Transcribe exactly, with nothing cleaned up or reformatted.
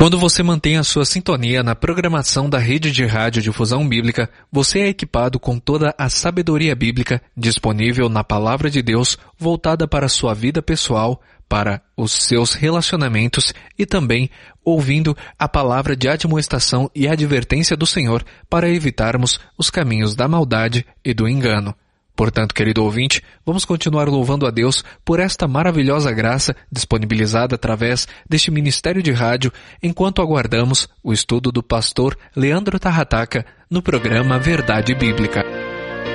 Quando você mantém a sua sintonia na programação da Rede de Rádio Difusão Bíblica, você é equipado com toda a sabedoria bíblica disponível na Palavra de Deus, voltada para a sua vida pessoal, para os seus relacionamentos e também ouvindo a palavra de admoestação e advertência do Senhor para evitarmos os caminhos da maldade e do engano. Portanto, querido ouvinte, vamos continuar louvando a Deus por esta maravilhosa graça disponibilizada através deste ministério de rádio, enquanto aguardamos o estudo do pastor Leandro Tarrataca no programa Verdade Bíblica.